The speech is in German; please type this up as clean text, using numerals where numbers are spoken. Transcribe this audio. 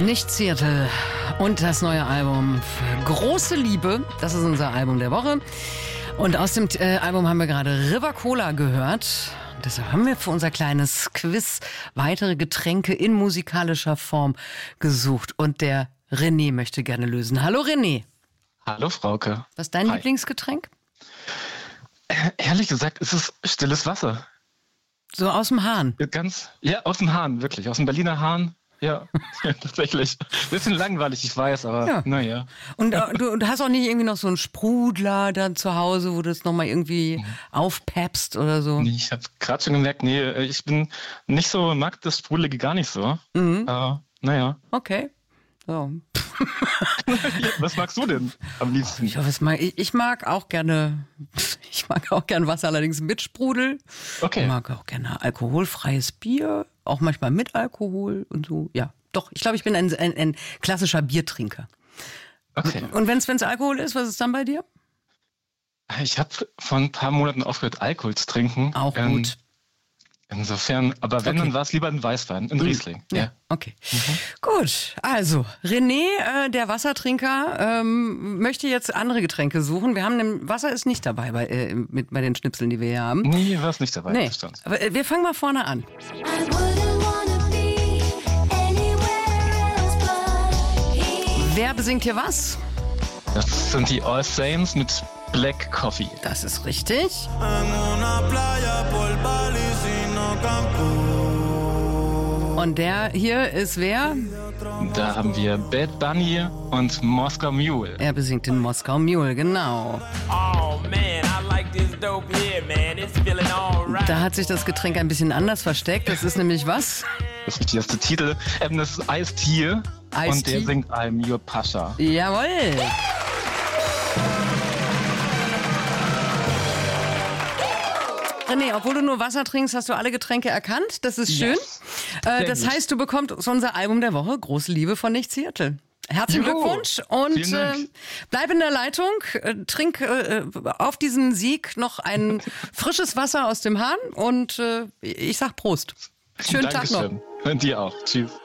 Nicht Seattle und das neue Album Große Liebe, das ist unser Album der Woche. Und aus dem Album haben wir gerade River Cola gehört. Deshalb haben wir für unser kleines Quiz weitere Getränke in musikalischer Form gesucht. Und der René möchte gerne lösen. Hallo René. Hallo Frauke. Was ist dein Hi. Lieblingsgetränk? Ehrlich gesagt, ist es stilles Wasser. So aus dem Hahn? Aus dem Hahn, wirklich. Aus dem Berliner Hahn. Ja, tatsächlich. Bisschen langweilig, ich weiß, aber naja. Und du hast auch nicht irgendwie noch so einen Sprudler dann zu Hause, wo du es nochmal irgendwie aufpeppst oder so? Nee, ich habe gerade schon gemerkt, ich bin nicht so, mag das Sprudelige gar nicht so. Naja. Okay. So. Was magst du denn am liebsten? Ich mag auch gerne Wasser, allerdings mit Sprudel. Okay. Ich mag auch gerne alkoholfreies Bier, auch manchmal mit Alkohol und so. Ja, doch, ich glaube, ich bin ein klassischer Biertrinker. Okay. Und wenn es Alkohol ist, was ist dann bei dir? Ich habe vor ein paar Monaten aufgehört, Alkohol zu trinken. Auch gut. Insofern, aber wenn, dann war es lieber ein Weißwein, ein Riesling. Ja, okay. Gut, also René, der Wassertrinker, möchte jetzt andere Getränke suchen. Wasser ist nicht dabei bei den Schnipseln, die wir hier haben. Nee, war es nicht dabei. Nee, aber wir fangen mal vorne an. Wer besingt hier was? Das sind die All Saints mit Black Coffee. Das ist richtig. Und der hier ist wer? Da haben wir Bad Bunny und Moskau Mule. Er besingt den Moskau Mule, genau. Da hat sich das Getränk ein bisschen anders versteckt. Das ist nämlich was? Das ist der erste Titel. Das ist Ice-T. Und der singt I'm Your Pasha. Jawohl. René, obwohl du nur Wasser trinkst, hast du alle Getränke erkannt. Das ist schön. Yes. Das heißt, du bekommst unser Album der Woche, Große Liebe von Nicht Seattle. Herzlichen Glückwunsch und bleib in der Leitung. Trink auf diesen Sieg noch ein frisches Wasser aus dem Hahn und ich sag Prost. Schönen Tag noch. Und dir auch. Tschüss.